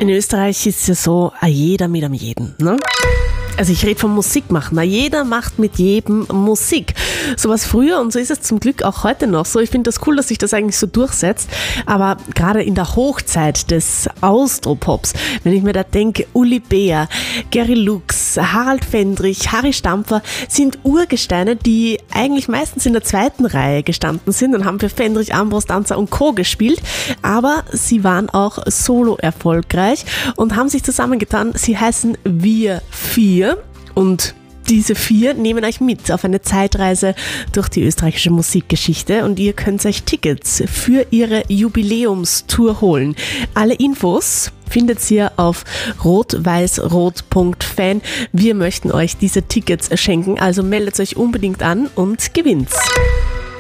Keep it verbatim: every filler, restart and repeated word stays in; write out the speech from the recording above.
In Österreich ist es ja so, a jeder mit am jeden, ne? Also ich rede vom Musikmachen. Na, jeder macht mit jedem Musik. So was früher und so ist es zum Glück auch heute noch so. Ich finde das cool, dass sich das eigentlich so durchsetzt. Aber gerade in der Hochzeit des Austropops, wenn ich mir da denke, Uli Beer, Gary Lux, Harald Fendrich, Harry Stampfer sind Urgesteine, die eigentlich meistens in der zweiten Reihe gestanden sind und haben für Fendrich, Ambros, Danzer und Co. gespielt. Aber sie waren auch solo erfolgreich und haben sich zusammengetan. Sie heißen Wir Vier. Und diese vier nehmen euch mit auf eine Zeitreise durch die österreichische Musikgeschichte und ihr könnt euch Tickets für ihre Jubiläumstour holen. Alle Infos findet ihr auf rot-weiß-rot punkt fan. Wir möchten euch diese Tickets schenken, also meldet euch unbedingt an und gewinnt's.